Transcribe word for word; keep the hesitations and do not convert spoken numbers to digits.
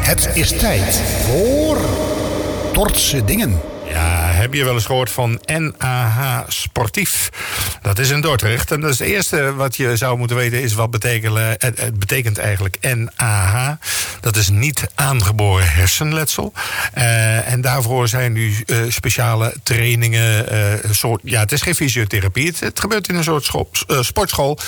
Het is tijd voor Dordtse Dingen. Ja, heb je wel eens gehoord van N A H Sportief? Dat is in Dordrecht. En dat is het eerste wat je zou moeten weten is wat betekent, het betekent eigenlijk N A H. Dat is niet aangeboren hersenletsel. Uh, en daarvoor zijn nu uh, speciale trainingen. Uh, soort, ja, het is geen fysiotherapie. Het, het gebeurt in een soort school, uh, sportschool.